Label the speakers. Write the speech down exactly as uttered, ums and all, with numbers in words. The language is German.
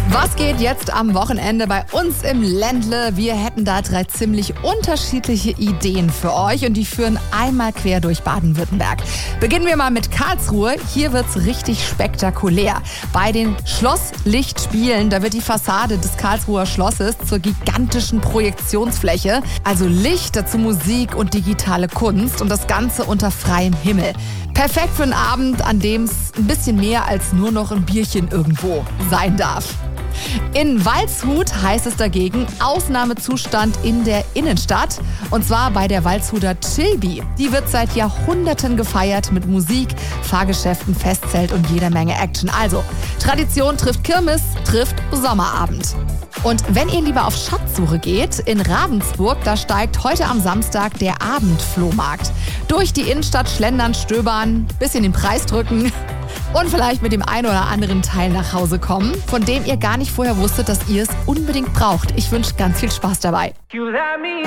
Speaker 1: Was geht jetzt am Wochenende bei uns im Ländle? Wir hätten da drei ziemlich unterschiedliche Ideen für euch und die führen einmal quer durch Baden-Württemberg. Beginnen wir mal mit Karlsruhe. Hier wird's richtig spektakulär. Bei den Schlosslichtspielen, da wird die Fassade des Karlsruher Schlosses zur gigantischen Projektionsfläche. Also Licht, dazu Musik und digitale Kunst und das Ganze unter freiem Himmel. Perfekt für einen Abend, an dem es ein bisschen mehr als nur noch ein Bierchen irgendwo sein darf. In Waldshut heißt es dagegen Ausnahmezustand in der Innenstadt. Und zwar bei der Waldshuter Chilbi. Die wird seit Jahrhunderten gefeiert mit Musik, Fahrgeschäften, Festzelt und jeder Menge Action. Also, Tradition trifft Kirmes, trifft Sommerabend. Und wenn ihr lieber auf Schatzsuche geht, in Ravensburg, da steigt heute am Samstag der Abendflohmarkt. Durch die Innenstadt schlendern, stöbern, bisschen den Preis drücken und vielleicht mit dem einen oder anderen Teil nach Hause kommen, von dem ihr gar nicht vorher wusstet, dass ihr es unbedingt braucht. Ich wünsche ganz viel Spaß dabei.